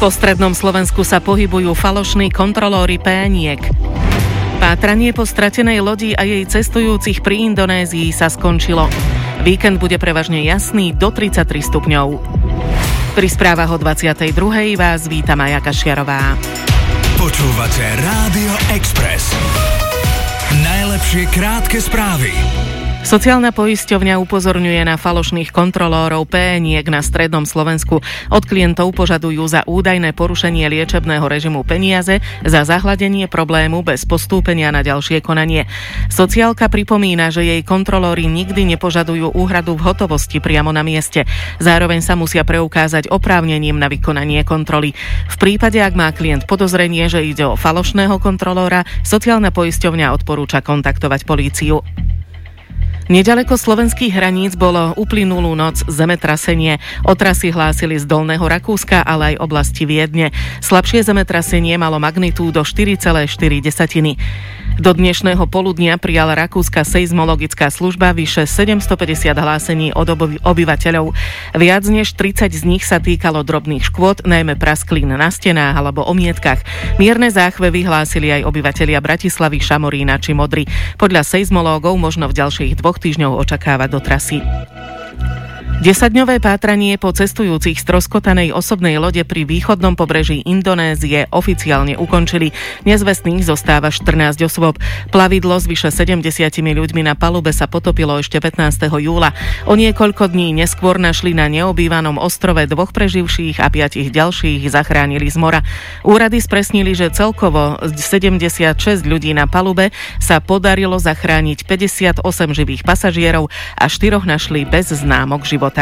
Po strednom Slovensku sa pohybujú falošní kontrolóri PN-iek. Pátranie po stratenej lodi a jej cestujúcich pri Indonézii sa skončilo. Víkend bude prevažne jasný do 33 stupňov. Pri správach o 22. vás víta Maja Kašiarová. Počúvate Rádio Express. Najlepšie krátke správy. Sociálna poisťovňa upozorňuje na falošných kontrolórov PN-iek na strednom Slovensku. Od klientov požadujú za údajné porušenie liečebného režimu peniaze za zahladenie problému bez postúpenia na ďalšie konanie. Sociálka pripomína, že jej kontrolóri nikdy nepožadujú úhradu v hotovosti priamo na mieste. Zároveň sa musia preukázať oprávnením na vykonanie kontroly. V prípade, ak má klient podozrenie, že ide o falošného kontrolóra, sociálna poisťovňa odporúča kontaktovať políciu. Neďaleko slovenských hraníc bolo uplynulú noc zemetrasenie. Otrasy hlásili z Dolného Rakúska, ale aj oblasti Viedne. Slabšie zemetrasenie malo magnitúdo 4,4. Do dnešného poludnia prijala rakúska seizmologická služba vyše 750 hlásení od obyvateľov. Viac než 30 z nich sa týkalo drobných škôd, najmä prasklín na stenách alebo omietkach. Mierne záchvevy hlásili aj obyvatelia Bratislavy, Šamorína či Modry. Podľa seizmológov možno v ďalších 2 týždňov očakávať do trasy. 10-dňové pátranie po cestujúcich stroskotanej osobnej lode pri východnom pobreží Indonézie oficiálne ukončili. Nezvestných zostáva 14 osôb. Plavidlo s vyše 70 ľuďmi na palube sa potopilo ešte 15. júla. O niekoľko dní neskôr našli na neobývanom ostrove 2 preživších a 5 ďalších zachránili z mora. Úrady spresnili, že celkovo 76 ľudí na palube sa podarilo zachrániť 58 živých pasažierov a 4 našli bez známok života.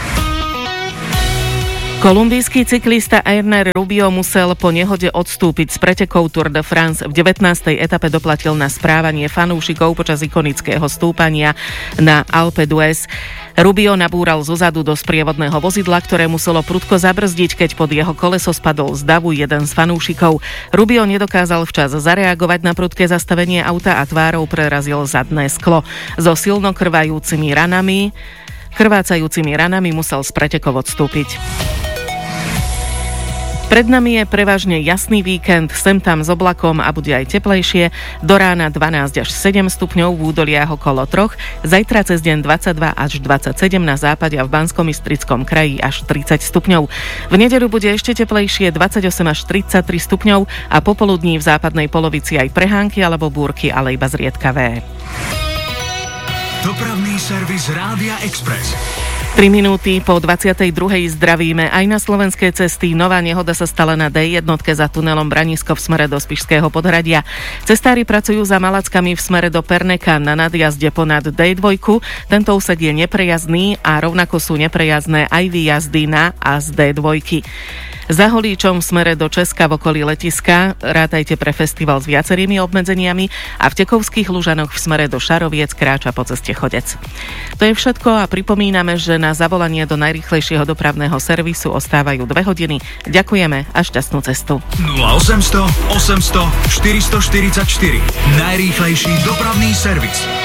Kolumbijský cyklista Erner Rubio musel po nehode odstúpiť z pretekov Tour de France. V 19. etape doplatil na správanie fanúšikov počas ikonického stúpania na Alpe d'Huez. Rubio nabúral zozadu do sprievodného vozidla, ktoré muselo prudko zabrzdiť, keď pod jeho koleso spadol z davu jeden z fanúšikov. Rubio nedokázal včas zareagovať na prudké zastavenie auta a tvárou prerazil zadné sklo. So silno krvácajúcimi ranami musel z pretekov odstúpiť. Pred nami je prevažne jasný víkend, sem tam s oblakom a bude aj teplejšie. Do rána 12 až 7 stupňov, v údoliach okolo 3. Zajtra cez deň 22 až 27 na západe a v Banskobystrickom kraji až 30 stupňov. V nedeľu bude ešte teplejšie, 28 až 33 stupňov a popoludní v západnej polovici aj prehánky alebo búrky, ale iba zriedkavé. Dopravný servis Rádia Express. 3 minúty po 22. zdravíme. Aj na slovenské cesty nová nehoda sa stala na D1 za tunelom Branisko v smere do Spišského podhradia. Cestári pracujú za Malackami v smere do Perneka na nadjazde ponad D2. Tento úsek je neprejazdný a rovnako sú neprejazdné aj výjazdy na a z D2. Za Holíčom v smere do Česka v okolí letiska rátajte pre festival s viacerými obmedzeniami a v Tekovských Lužanoch v smere do Šaroviec kráča po ceste chodec. To je všetko a pripomíname, že na zavolanie do najrýchlejšieho dopravného servisu ostávajú 2 hodiny. Ďakujeme a šťastnú cestu. 0800 800 444. Najrýchlejší dopravný servis.